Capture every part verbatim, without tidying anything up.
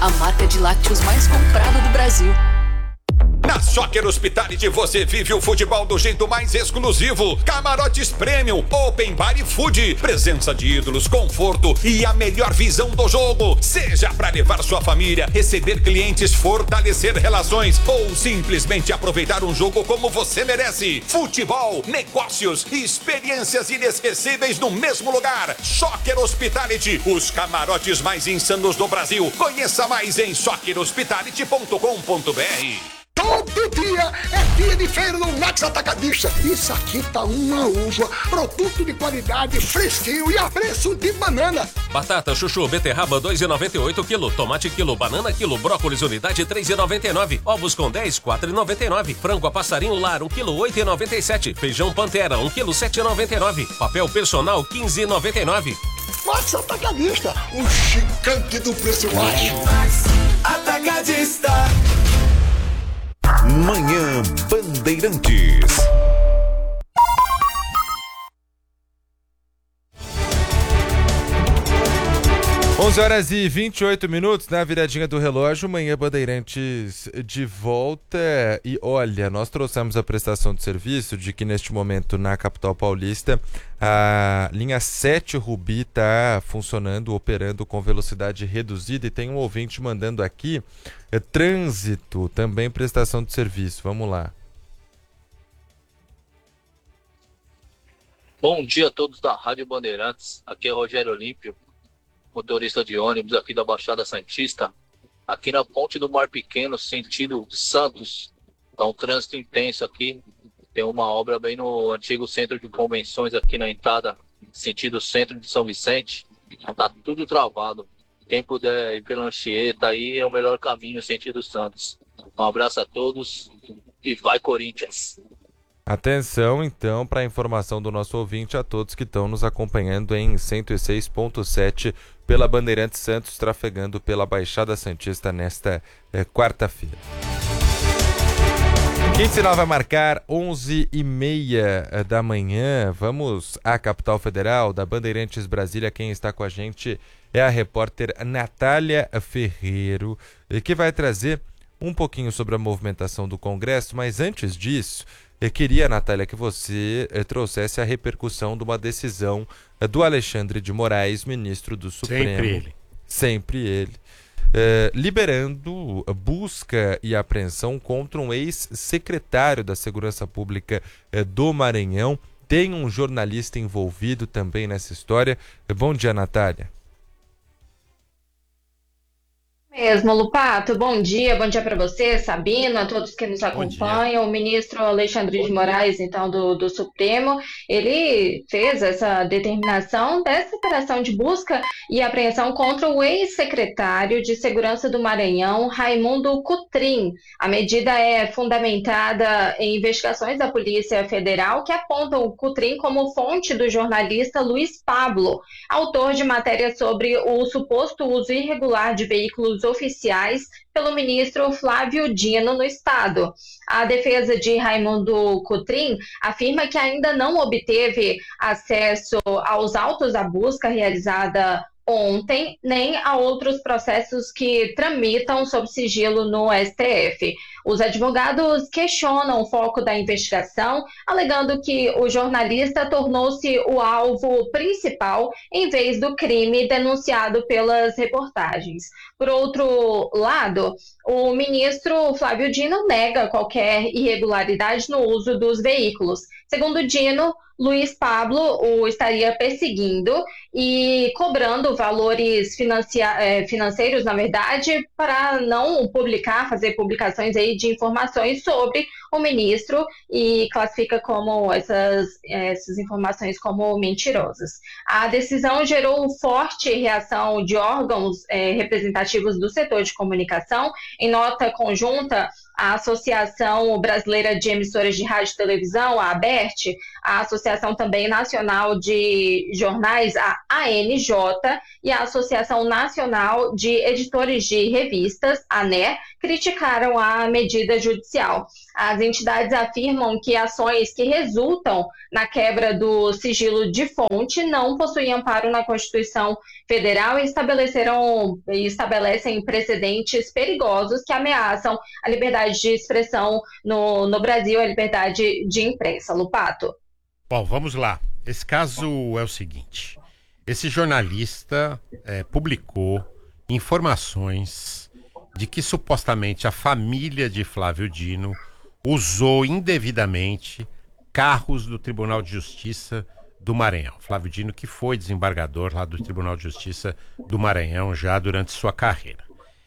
a marca de lácteos mais comprada do Brasil. Na Soccer Hospitality você vive o futebol do jeito mais exclusivo. Camarotes Premium, Open Bar e Food. Presença de ídolos, conforto e a melhor visão do jogo. Seja para levar sua família, receber clientes, fortalecer relações ou simplesmente aproveitar um jogo como você merece. Futebol, negócios e experiências inesquecíveis no mesmo lugar. Soccer Hospitality, os camarotes mais insanos do Brasil. Conheça mais em soccer hospitality ponto com ponto b r. Todo dia é dia de feira no Max Atacadista. Isso aqui tá uma uva, produto de qualidade, fresquinho e a preço de banana. Batata, chuchu, beterraba dois reais e noventa e oito centavos quilo, tomate quilo, banana quilo, brócolis unidade três reais e noventa e nove centavos, ovos com dez, quatro reais e noventa e nove centavos, frango a passarinho lar um quilo, oito reais e noventa e sete centavos, feijão Pantera um quilo, sete reais e noventa e nove centavos, papel personal quinze reais e noventa e nove centavos. Max Atacadista, o gigante do preço baixo. Max Atacadista. Manhã Bandeirantes. onze horas e vinte e oito minutos na viradinha do relógio, Manhã Bandeirantes de volta. E olha, nós trouxemos a prestação de serviço de que neste momento na capital paulista a linha sete Rubi está funcionando, operando com velocidade reduzida, e tem um ouvinte mandando aqui é, trânsito, também prestação de serviço. Vamos lá. Bom dia a todos da Rádio Bandeirantes, aqui é Rogério Olímpio, motorista de ônibus aqui da Baixada Santista, aqui na Ponte do Mar Pequeno, sentido Santos. Tá um trânsito intenso aqui, tem uma obra bem no antigo centro de convenções aqui na entrada, sentido centro de São Vicente, tá tudo travado. Quem puder ir pela Anchieta aí é o melhor caminho, sentido Santos. Um abraço a todos e vai Corinthians! Atenção, então, para a informação do nosso ouvinte, a todos que estão nos acompanhando em cento e seis ponto sete pela Bandeirantes Santos, trafegando pela Baixada Santista nesta eh, quarta-feira. quinze e nove vai marcar onze e meia da manhã. Vamos à capital federal da Bandeirantes Brasília. Quem está com a gente é a repórter Natália Ferreiro, que vai trazer um pouquinho sobre a movimentação do Congresso, mas antes disso, eu queria, Natália, que você eh, trouxesse a repercussão de uma decisão eh, do Alexandre de Moraes, ministro do Supremo. Sempre ele. Sempre ele. Eh, liberando busca e apreensão contra um ex-secretário da Segurança Pública eh, do Maranhão. Tem um jornalista envolvido também nessa história. Eh, bom dia, Natália. Mesmo, Lupato, bom dia, bom dia para você, Sabino, a todos que nos acompanham. O ministro Alexandre de Moraes, então, do, do Supremo, ele fez essa determinação dessa operação de busca e apreensão contra o ex-secretário de Segurança do Maranhão, Raimundo Cotrim. A medida é fundamentada em investigações da Polícia Federal que apontam o Cotrim como fonte do jornalista Luiz Pablo, autor de matéria sobre o suposto uso irregular de veículos oficiais pelo ministro Flávio Dino no estado. A defesa de Raimundo Cotrim afirma que ainda não obteve acesso aos autos da busca realizada ontem, nem a outros processos que tramitam sob sigilo no S T F. Os advogados questionam o foco da investigação, alegando que o jornalista tornou-se o alvo principal em vez do crime denunciado pelas reportagens. Por outro lado, o ministro Flávio Dino nega qualquer irregularidade no uso dos veículos. Segundo Dino, Luiz Pablo o estaria perseguindo e cobrando valores financia- financeiros, na verdade, para não publicar, fazer publicações aí de informações sobre o ministro, e classifica como essas, essas informações como mentirosas. A decisão gerou forte reação de órgãos eh, representativos do setor de comunicação. Em nota conjunta, a Associação Brasileira de Emissoras de Rádio e Televisão, a ABERT, a Associação também Nacional de Jornais, a A N J, e a Associação Nacional de Editores de Revistas, a ANE, criticaram a medida judicial. as entidades afirmam que ações que resultam na quebra do sigilo de fonte não possuem amparo na Constituição Federal e estabeleceram, estabelecem precedentes perigosos que ameaçam a liberdade de expressão no, no Brasil, a liberdade de imprensa. Lupato. Bom, vamos lá. Esse caso é o seguinte. Esse jornalista é, publicou informações de que supostamente a família de Flávio Dino usou indevidamente carros do Tribunal de Justiça do Maranhão. Flávio Dino, que foi desembargador lá do Tribunal de Justiça do Maranhão já durante sua carreira.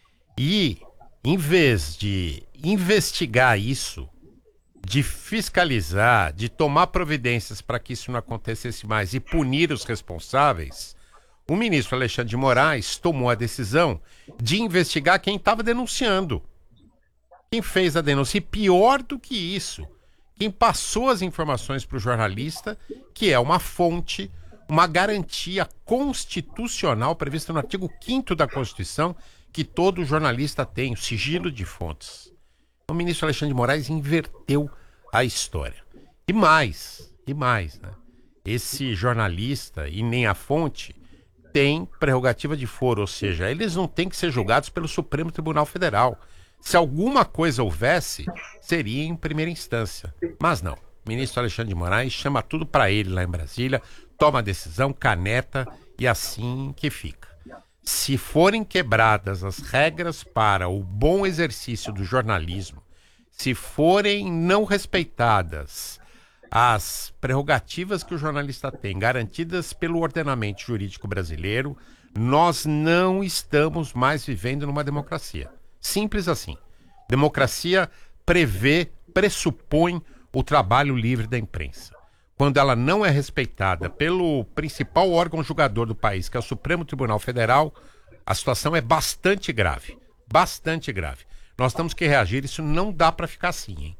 E, em vez de investigar isso, de fiscalizar, de tomar providências para que isso não acontecesse mais e punir os responsáveis, o ministro Alexandre de Moraes tomou a decisão de investigar quem estava denunciando. Quem fez a denúncia. E pior do que isso, quem passou as informações para o jornalista, que é uma fonte, uma garantia constitucional prevista no artigo quinto da Constituição, que todo jornalista tem, o sigilo de fontes. O ministro Alexandre de Moraes inverteu a história. E mais, e mais, né? Esse jornalista e nem a fonte tem prerrogativa de foro, ou seja, eles não têm que ser julgados pelo Supremo Tribunal Federal. Se alguma coisa houvesse, seria em primeira instância. Mas não. O ministro Alexandre de Moraes chama tudo para ele lá em Brasília, toma a decisão, caneta e assim que fica. Se forem quebradas as regras para o bom exercício do jornalismo, se forem não respeitadas as prerrogativas que o jornalista tem, garantidas pelo ordenamento jurídico brasileiro, nós não estamos mais vivendo numa democracia. Simples assim. Democracia prevê, pressupõe o trabalho livre da imprensa. Quando ela não é respeitada pelo principal órgão julgador do país, que é o Supremo Tribunal Federal, a situação é bastante grave. Bastante grave. Nós temos que reagir, isso não dá para ficar assim, hein?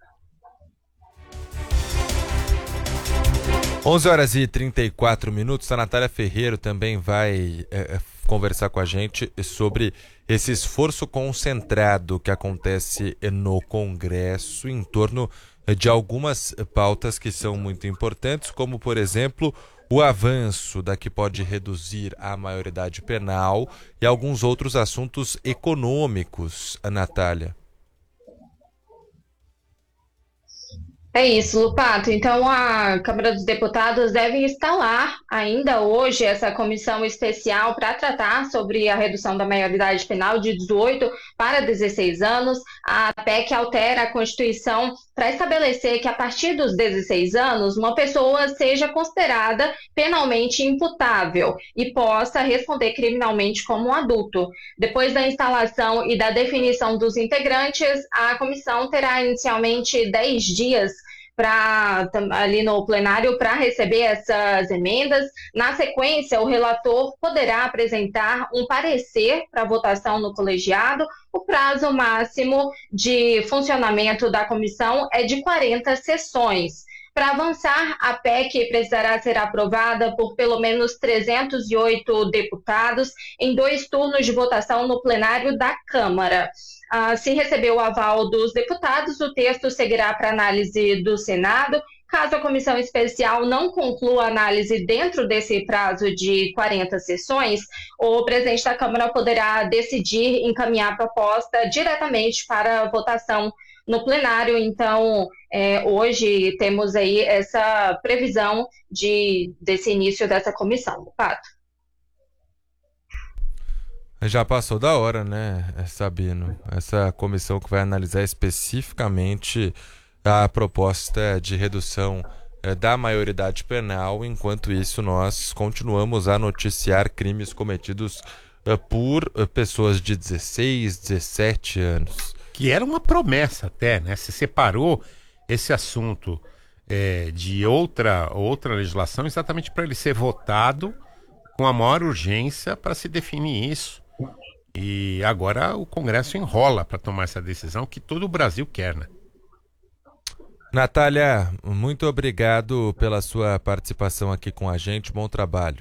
onze horas e trinta e quatro minutos, a Natália Ferreiro também vai é, conversar com a gente sobre esse esforço concentrado que acontece no Congresso em torno de algumas pautas que são muito importantes, como, por exemplo, o avanço da que pode reduzir a maioridade penal e alguns outros assuntos econômicos, a Natália. É isso, Lupato. Então, a Câmara dos Deputados deve instalar ainda hoje essa comissão especial para tratar sobre a redução da maioridade penal de dezoito para dezesseis anos. A P E C altera a Constituição para estabelecer que, a partir dos dezesseis anos, uma pessoa seja considerada penalmente imputável e possa responder criminalmente como um adulto. Depois da instalação e da definição dos integrantes, a comissão terá inicialmente dez dias Pra, ali no plenário para receber essas emendas. Na sequência, o relator poderá apresentar um parecer para votação no colegiado. O prazo máximo de funcionamento da comissão é de quarenta sessões. Para avançar, a P E C precisará ser aprovada por pelo menos trezentos e oito deputados em dois turnos de votação no plenário da Câmara. Ah, se receber o aval dos deputados, o texto seguirá para análise do Senado. Caso a comissão especial não conclua a análise dentro desse prazo de quarenta sessões, o presidente da Câmara poderá decidir encaminhar a proposta diretamente para votação no plenário. Então, é, hoje temos aí essa previsão de, desse início dessa comissão. Pato. Já passou da hora, né, Sabino? Essa comissão que vai analisar especificamente a proposta de redução eh, da maioridade penal. Enquanto isso, nós continuamos a noticiar crimes cometidos eh, por eh, pessoas de dezesseis, dezessete anos. Que era uma promessa até, né? Se separou esse assunto eh, de outra, outra legislação exatamente para ele ser votado com a maior urgência para se definir isso. E agora o Congresso enrola para tomar essa decisão que todo o Brasil quer, né? Natália, muito obrigado pela sua participação aqui com a gente. Bom trabalho.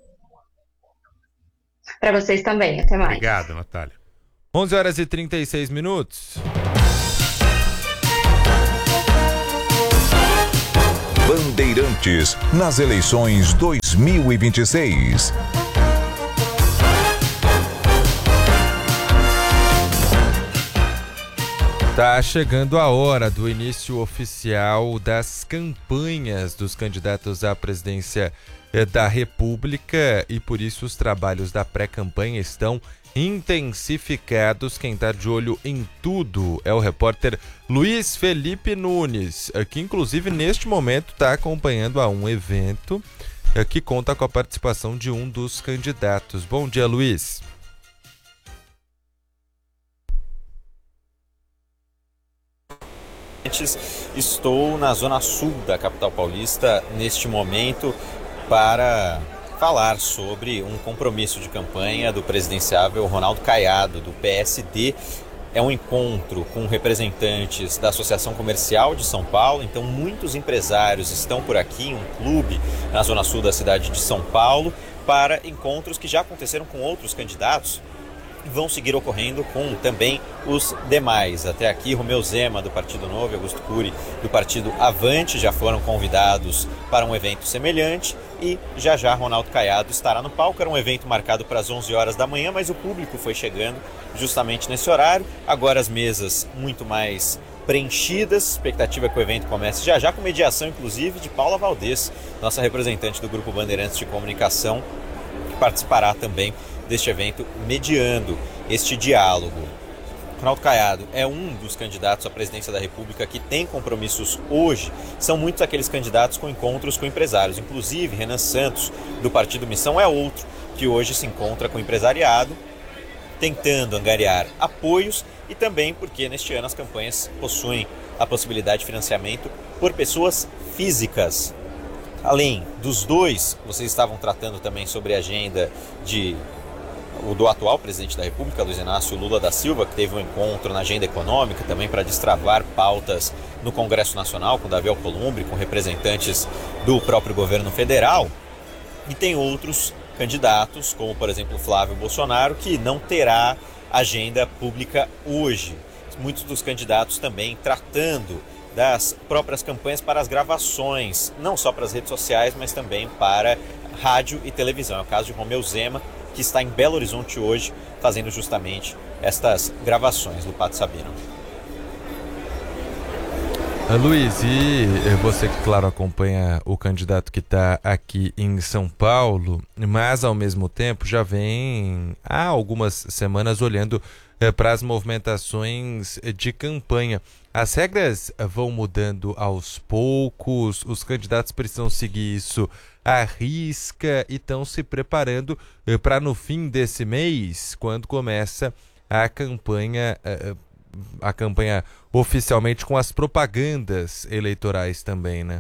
Para vocês também. Até mais. Obrigado, Natália. onze horas e trinta e seis minutos. Bandeirantes nas eleições dois mil e vinte e seis. Tá chegando a hora do início oficial das campanhas dos candidatos à presidência da República e por isso os trabalhos da pré-campanha estão intensificados. Quem está de olho em tudo é o repórter Luiz Felipe Nunes, que inclusive neste momento está acompanhando a um evento que conta com a participação de um dos candidatos. Bom dia, Luiz. Estou na zona sul da capital paulista neste momento para falar sobre um compromisso de campanha do presidenciável Ronaldo Caiado, do P S D. É um encontro com representantes da Associação Comercial de São Paulo, então muitos empresários estão por aqui, um clube na zona sul da cidade de São Paulo, para encontros que já aconteceram com outros candidatos e vão seguir ocorrendo com também os demais. Até aqui, Romeu Zema, do Partido Novo, e Augusto Cury, do Partido Avante, já foram convidados para um evento semelhante e já já Ronaldo Caiado estará no palco. Era um evento marcado para as onze horas da manhã, mas o público foi chegando justamente nesse horário. Agora as mesas muito mais preenchidas, expectativa é que o evento comece já já, com mediação inclusive de Paula Valdez, nossa representante do Grupo Bandeirantes de Comunicação, que participará também deste evento, mediando este diálogo. Ronaldo Caiado é um dos candidatos à presidência da República que tem compromissos hoje. São muitos aqueles candidatos com encontros com empresários. Inclusive, Renan Santos, do Partido Missão, é outro que hoje se encontra com o empresariado, tentando angariar apoios e também porque neste ano as campanhas possuem a possibilidade de financiamento por pessoas físicas. Além dos dois, vocês estavam tratando também sobre a agenda de o do atual presidente da República, Luiz Inácio Lula da Silva, que teve um encontro na agenda econômica também para destravar pautas no Congresso Nacional com Davi Alcolumbre, com representantes do próprio governo federal. E tem outros candidatos, como por exemplo Flávio Bolsonaro, que não terá agenda pública hoje. Muitos dos candidatos também tratando das próprias campanhas para as gravações, não só para as redes sociais, mas também para rádio e televisão. É o caso de Romeu Zema, que está em Belo Horizonte hoje, fazendo justamente estas gravações do Pato Sabino. Luiz, e você que, claro, acompanha o candidato que está aqui em São Paulo, mas ao mesmo tempo já vem há algumas semanas olhando é, para as movimentações de campanha. As regras vão mudando aos poucos, os candidatos precisam seguir isso à risca e estão se preparando eh, para no fim desse mês, quando começa a campanha, eh, a campanha oficialmente com as propagandas eleitorais também, né?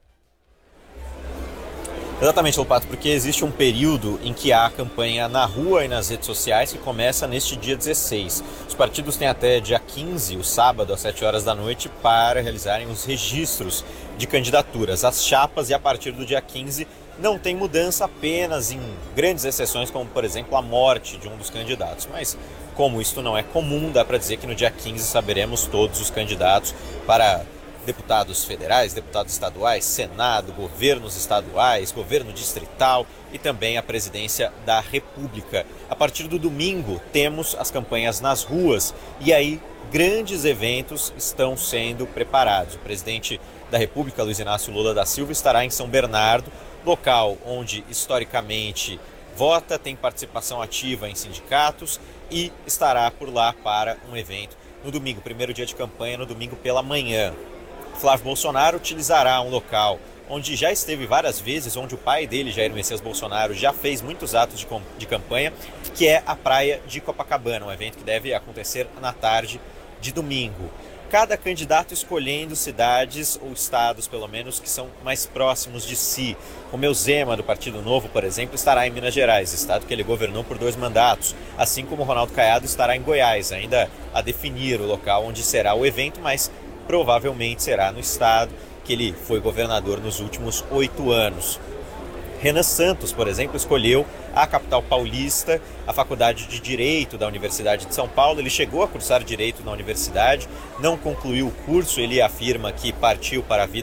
Exatamente, Lopato, porque existe um período em que há campanha na rua e nas redes sociais que começa neste dia dezesseis. Os partidos têm até dia quinze, o sábado, às sete horas da noite, para realizarem os registros de candidaturas. As chapas, e a partir do dia quinze não tem mudança, apenas em grandes exceções, como por exemplo a morte de um dos candidatos. Mas como isto não é comum, dá para dizer que no dia quinze saberemos todos os candidatos para deputados federais, deputados estaduais, Senado, governos estaduais, governo distrital e também a presidência da República. A partir do domingo temos as campanhas nas ruas e aí grandes eventos estão sendo preparados. O presidente da República, Luiz Inácio Lula da Silva, estará em São Bernardo, local onde historicamente vota, tem participação ativa em sindicatos e estará por lá para um evento no domingo, primeiro dia de campanha, no domingo pela manhã. Flávio Bolsonaro utilizará um local onde já esteve várias vezes, onde o pai dele, Jair Messias Bolsonaro, já fez muitos atos de, de campanha, que é a praia de Copacabana, um evento que deve acontecer na tarde de domingo. Cada candidato escolhendo cidades ou estados, pelo menos, que são mais próximos de si. Romeu Zema, do Partido Novo, por exemplo, estará em Minas Gerais, estado que ele governou por dois mandatos, assim como Ronaldo Caiado estará em Goiás, ainda a definir o local onde será o evento, mas provavelmente será no estado que ele foi governador nos últimos oito anos. Renan Santos, por exemplo, escolheu a capital paulista, a Faculdade de Direito da Universidade de São Paulo. Ele chegou a cursar Direito na universidade, não concluiu o curso, ele afirma que partiu para a vida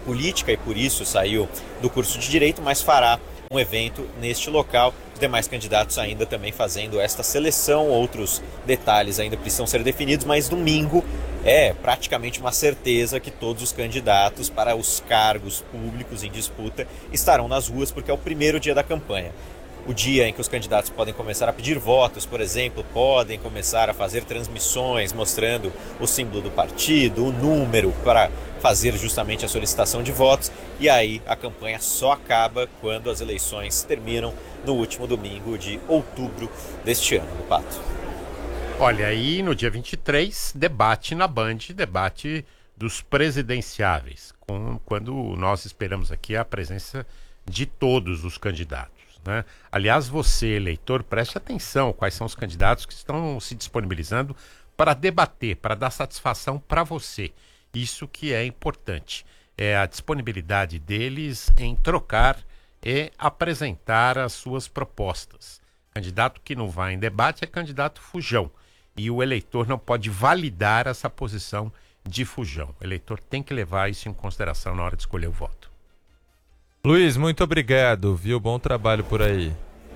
política e por isso saiu do curso de Direito, mas fará um evento neste local. Os demais candidatos ainda também fazendo esta seleção, outros detalhes ainda precisam ser definidos, mas domingo é praticamente uma certeza que todos os candidatos para os cargos públicos em disputa estarão nas ruas, porque é o primeiro dia da campanha. O dia em que os candidatos podem começar a pedir votos, por exemplo, podem começar a fazer transmissões mostrando o símbolo do partido, o número para fazer justamente a solicitação de votos, e aí a campanha só acaba quando as eleições terminam no último domingo de outubro deste ano, no Pato. Olha, aí no dia vinte e três, debate na Band, debate dos presidenciáveis, com, quando nós esperamos aqui a presença de todos os candidatos, né? Aliás, você, eleitor, preste atenção quais são os candidatos que estão se disponibilizando para debater, para dar satisfação para você. Isso que é importante, é a disponibilidade deles em trocar e apresentar as suas propostas. Candidato que não vai em debate é candidato fujão, e o eleitor não pode validar essa posição de fujão. O eleitor tem que levar isso em consideração na hora de escolher o voto. Luiz, muito obrigado, viu? Bom trabalho por aí.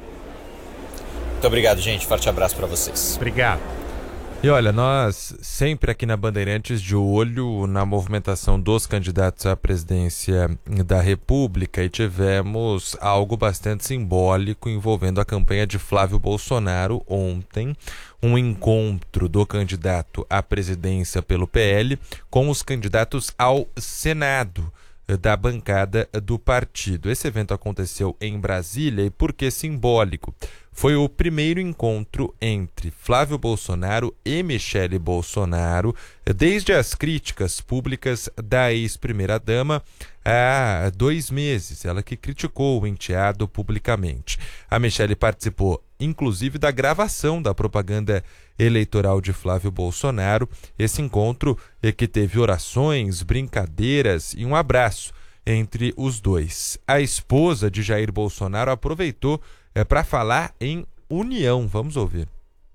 Muito obrigado, gente. Forte abraço para vocês. Obrigado. E olha, nós sempre aqui na Bandeirantes de olho na movimentação dos candidatos à presidência da República, e tivemos algo bastante simbólico envolvendo a campanha de Flávio Bolsonaro ontem, um encontro do candidato à presidência pelo P L com os candidatos ao Senado da bancada do partido. Esse evento aconteceu em Brasília e, por que simbólico? Foi o primeiro encontro entre Flávio Bolsonaro e Michele Bolsonaro desde as críticas públicas da ex-primeira-dama há dois meses, ela que criticou o enteado publicamente. A Michele participou, inclusive, da gravação da propaganda eleitoral de Flávio Bolsonaro. Esse encontro é que teve orações, brincadeiras e um abraço entre os dois. A esposa de Jair Bolsonaro aproveitou é, para falar em união. Vamos ouvir.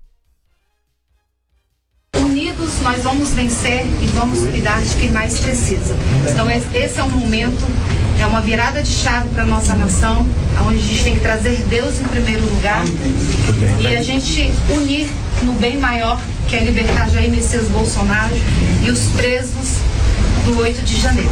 Unidos nós vamos vencer e vamos cuidar de quem mais precisa. Então esse é um momento, é uma virada de chave para a nossa nação, onde a gente tem que trazer Deus em primeiro lugar e a gente unir no bem maior, que é libertar Jair Messias Bolsonaro e os presos do oito de janeiro.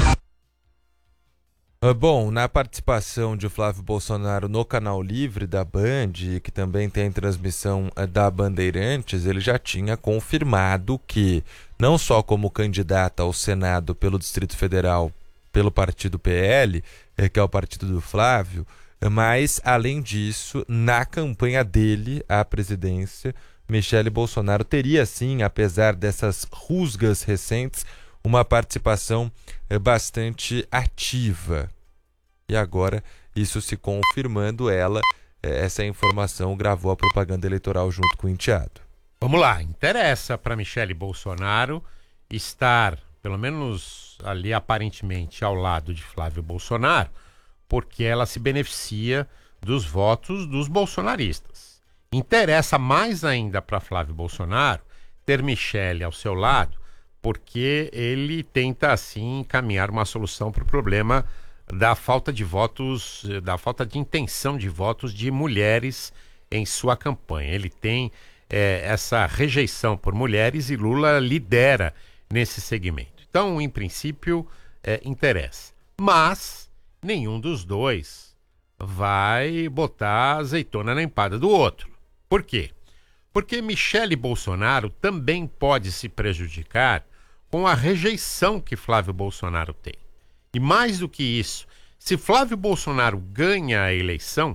Bom, na participação de Flávio Bolsonaro no Canal Livre da Band, que também tem transmissão da Bandeirantes, ele já tinha confirmado que, não só como candidato ao Senado pelo Distrito Federal, pelo partido P L, que é o partido do Flávio, mas, além disso, na campanha dele à presidência, Michele Bolsonaro teria, sim, apesar dessas rusgas recentes, uma participação bastante ativa. E agora, isso se confirmando, ela, essa informação, gravou a propaganda eleitoral junto com o enteado. Vamos lá, interessa para Michele Bolsonaro estar, pelo menos ali aparentemente, ao lado de Flávio Bolsonaro, porque ela se beneficia dos votos dos bolsonaristas. Interessa mais ainda para Flávio Bolsonaro ter Michele ao seu lado, porque ele tenta, assim, encaminhar uma solução para o problema da falta de votos, da falta de intenção de votos de mulheres em sua campanha. Ele tem é, essa rejeição por mulheres e Lula lidera nesse segmento. Então, em princípio, é, interessa. Mas nenhum dos dois vai botar azeitona na empada do outro. Por quê? Porque Michele Bolsonaro também pode se prejudicar com a rejeição que Flávio Bolsonaro tem. E mais do que isso, se Flávio Bolsonaro ganha a eleição,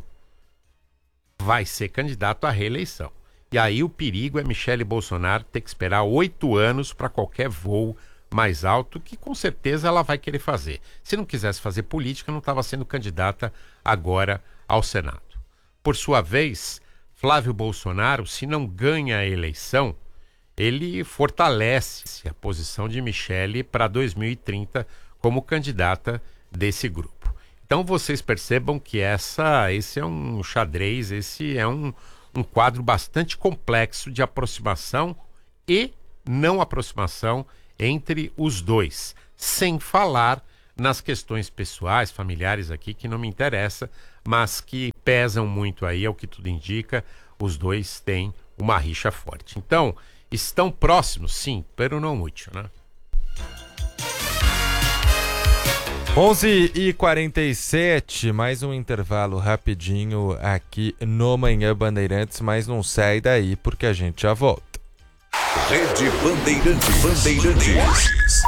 vai ser candidato à reeleição. E aí o perigo é Michele Bolsonaro ter que esperar oito anos para qualquer voo mais alto, que com certeza ela vai querer fazer. Se não quisesse fazer política, não estava sendo candidata agora ao Senado. Por sua vez, Flávio Bolsonaro, se não ganha a eleição, ele fortalece a posição de Michele para dois mil e trinta como candidata desse grupo. Então vocês percebam que essa, esse é um xadrez, esse é um, um quadro bastante complexo de aproximação e não aproximação entre os dois, sem falar nas questões pessoais, familiares aqui, que não me interessa, mas que pesam muito aí, é o que tudo indica, os dois têm uma rixa forte. Então, estão próximos, sim, pero não muito, né? onze e quarenta e sete, mais um intervalo rapidinho aqui no Manhã Bandeirantes, mas não sai daí porque a gente já volta. Rede Bandeirantes. Bandeirantes.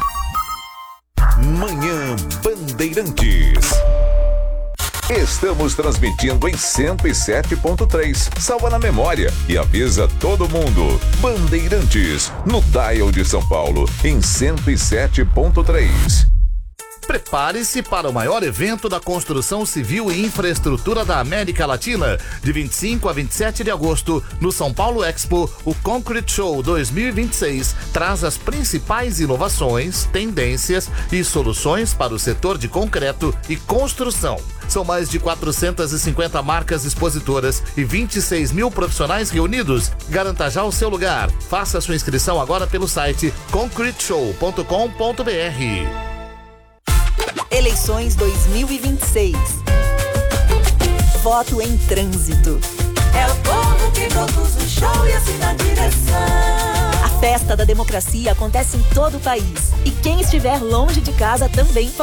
Manhã Bandeirantes. Estamos transmitindo em cento e sete ponto três. Salva na memória e avisa todo mundo. Bandeirantes, no dial de São Paulo, em cento e sete ponto três. Prepare-se para o maior evento da construção civil e infraestrutura da América Latina. De vinte e cinco a vinte e sete de agosto, no São Paulo Expo, o Concrete Show dois mil e vinte e seis traz as principais inovações, tendências e soluções para o setor de concreto e construção. São mais de quatrocentas e cinquenta marcas expositoras e vinte e seis mil profissionais reunidos. Garanta já o seu lugar. Faça sua inscrição agora pelo site concrete show ponto com ponto b r. Eleições dois mil e vinte e seis. Voto em trânsito. É o povo que produz o show e assina a direção. A festa da democracia acontece em todo o país. E quem estiver longe de casa também pode.